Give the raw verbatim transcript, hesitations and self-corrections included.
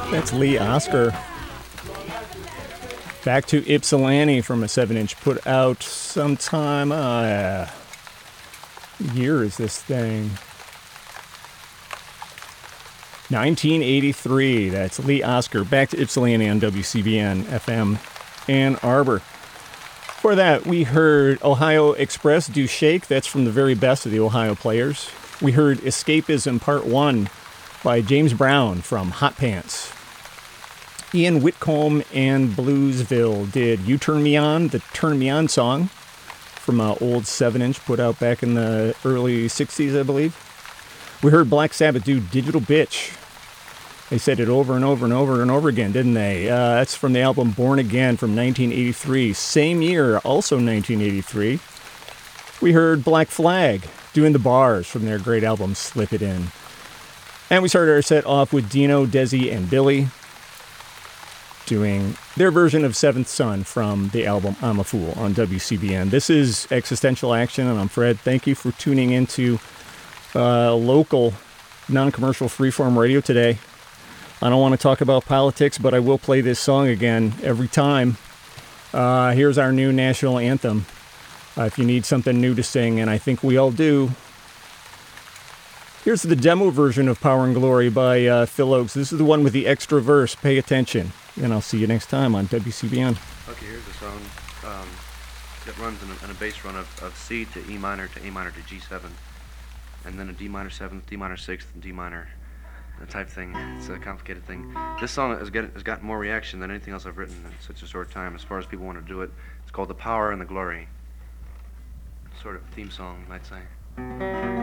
That's Lee Oskar. Back to Ypsilanti from a seven inch put out sometime. Uh, year is this thing? nineteen eighty-three. That's Lee Oskar. Back to Ypsilanti on W C B N F M Ann Arbor. For that, we heard Ohio Express do Shake. That's from the very best of the Ohio Players. We heard Escapism Part one by James Brown from Hot Pants. Ian Whitcomb and Bluesville did You Turn Me On, the Turn Me On song from an old seven inch put out back in the early sixties, I believe. We heard Black Sabbath do Digital Bitch. They said it over and over and over and over again, didn't they? Uh, that's from the album Born Again from nineteen eighty-three. Same year, also nineteen eighty-three. We heard Black Flag doing The Bars from their great album Slip It In. And we started our set off with Dino, Desi, and Billy doing their version of Seventh Son from the album I'm a Fool on W C B N. This is Existential Action, and I'm Fred. Thank you for tuning into uh, local, non-commercial freeform radio today. I don't want to talk about politics, but I will play this song again every time. Uh, here's our new national anthem. Uh, if you need something new to sing, and I think we all do. Here's the demo version of Power and Glory by uh, Phil Oakes. This is the one with the extra verse. Pay attention. And I'll see you next time on W C B N. Okay, here's a song um, that runs in a, in a bass run of, of C to E minor to A minor to G seven. And then a D minor seventh, D minor sixth, and D minor type thing. It's a complicated thing. This song has, get, has gotten more reaction than anything else I've written in such a short time as far as people want to do it. It's called The Power and the Glory. Sort of theme song, you might say.